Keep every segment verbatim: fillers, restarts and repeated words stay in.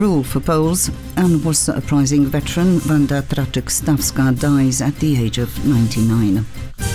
Rule for Poles, and Warsaw Uprising veteran Wanda Traczyk-Stawska dies at the age of ninety-nine.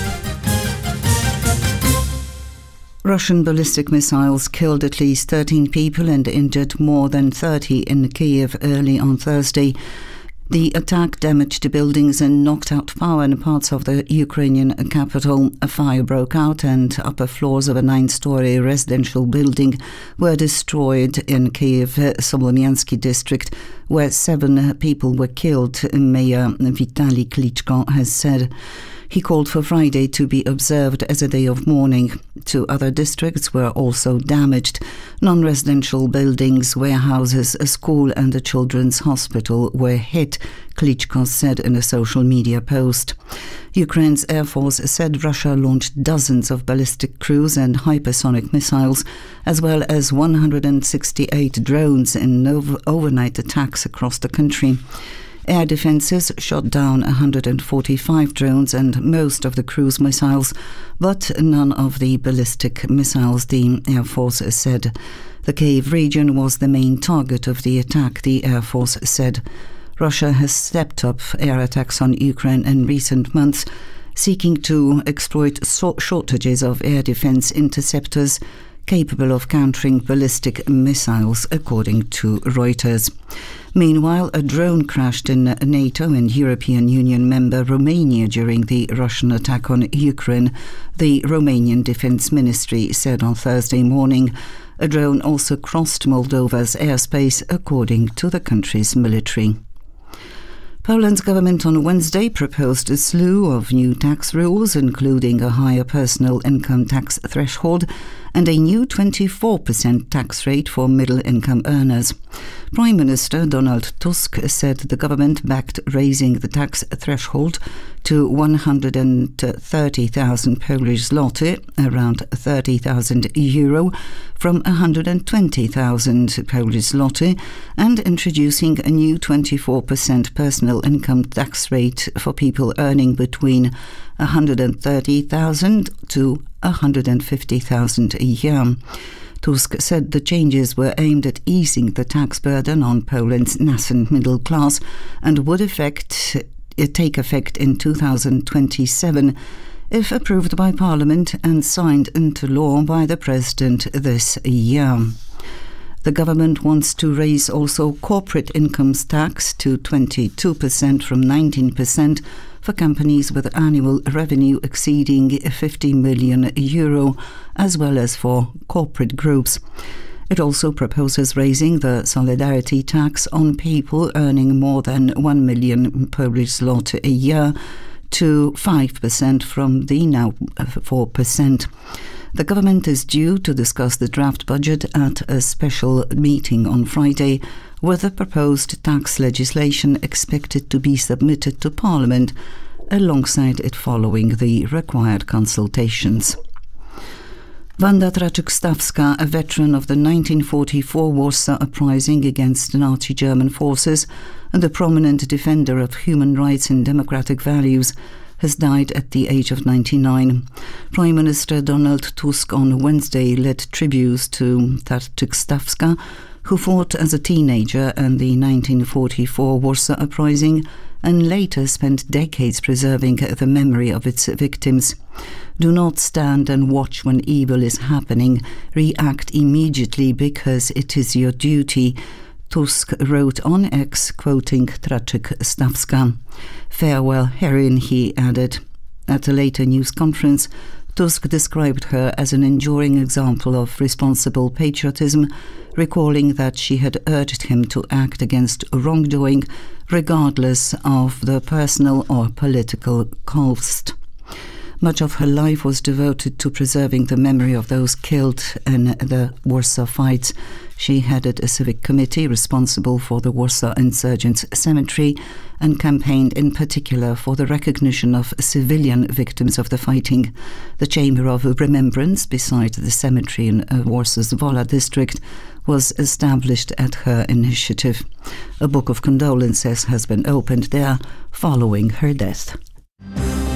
Russian ballistic missiles killed at least thirteen people and injured more than thirty in Kiev early on Thursday. The attack damaged buildings and knocked out power in parts of the Ukrainian capital. A fire broke out and upper floors of a nine-story residential building were destroyed in Kiev, Solomiansky district, where seven people were killed, Mayor Vitaly Klitschko has said. He called for Friday to be observed as a day of mourning. Two other districts were also damaged. Non-residential buildings, warehouses, a school and a children's hospital were hit, Klitschko said in a social media post. Ukraine's Air Force said Russia launched dozens of ballistic cruise and hypersonic missiles, as well as one hundred sixty-eight drones in overnight attacks across the country. Air defences shot down one hundred forty-five drones and most of the cruise missiles, but none of the ballistic missiles, the Air Force said. The Kyiv region was the main target of the attack, the Air Force said. Russia has stepped up air attacks on Ukraine in recent months, seeking to exploit shortages of air defence interceptors capable of countering ballistic missiles, according to Reuters. Meanwhile, a drone crashed in NATO and European Union member Romania during the Russian attack on Ukraine, the Romanian Defence Ministry said on Thursday morning. A drone also crossed Moldova's airspace, according to the country's military. Poland's government on Wednesday proposed a slew of new tax rules, including a higher personal income tax threshold and a new twenty-four percent tax rate for middle-income earners. Prime Minister Donald Tusk said the government backed raising the tax threshold to one hundred thirty thousand Polish zloty, around thirty thousand euro, from one hundred twenty thousand Polish zloty, and introducing a new twenty-four percent personal income tax rate for people earning between one hundred thirty thousand to one hundred fifty thousand a year. Tusk said the changes were aimed at easing the tax burden on Poland's nascent middle class and would affect, take effect in two thousand twenty-seven if approved by Parliament and signed into law by the President this year. The government wants to raise also corporate income tax to twenty-two percent from nineteen percent for companies with annual revenue exceeding fifty million euro, as well as for corporate groups. It also proposes raising the solidarity tax on people earning more than one million Polish zloty a year to five percent from the now four percent. The government is due to discuss the draft budget at a special meeting on Friday, with the proposed tax legislation expected to be submitted to Parliament, alongside it following the required consultations. Wanda Traczyk-Stawska, a veteran of the nineteen forty-four Warsaw Uprising against Nazi German forces and a prominent defender of human rights and democratic values, has died at the age of ninety-nine. Prime Minister Donald Tusk on Wednesday led tributes to Traczyk-Stawska, who fought as a teenager in the nineteen forty-four Warsaw Uprising and later spent decades preserving the memory of its victims. Do not stand and watch when evil is happening. React immediately because it is your duty, Tusk wrote on X, quoting Traczyk-Stawska. Farewell, heroine, he added. At a later news conference, Tusk described her as an enduring example of responsible patriotism, recalling that she had urged him to act against wrongdoing, regardless of the personal or political cost. Much of her life was devoted to preserving the memory of those killed in the Warsaw fights. She headed a civic committee responsible for the Warsaw Insurgents Cemetery and campaigned in particular for the recognition of civilian victims of the fighting. The Chamber of Remembrance beside the cemetery in Warsaw's Wola district was established at her initiative. A book of condolences has been opened there following her death.